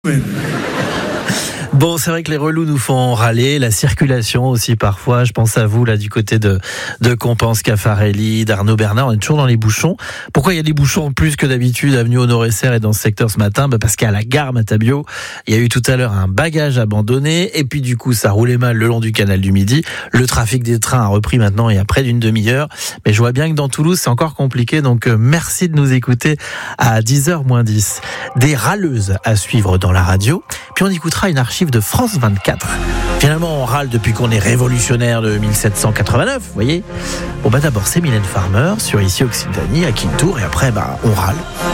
Bon, c'est vrai que les relous nous font râler, la circulation aussi parfois. Je pense à vous là du côté de Compense, Caffarelli, d'Arnaud Bernard. On est toujours dans les bouchons. Pourquoi il y a des bouchons plus que d'habitude avenue Honoré-Serre et dans ce secteur ce matin? Parce qu'à la gare Matabio, il y a eu tout à l'heure un bagage abandonné et puis du coup ça roulait mal le long du canal du Midi. Le trafic des trains a repris maintenant il y a près d'une demi-heure. Mais je vois bien que dans Toulouse c'est encore compliqué. Donc merci de nous écouter à 10h moins 10. Des râleuses à suivre dans la radio. Puis on écoutera une archive de France 24. Finalement, on râle depuis qu'on est révolutionnaire de 1789, vous voyez. Bon, d'abord, c'est Mylène Farmer sur Ici Occitanie, à Quintour, et après, on râle.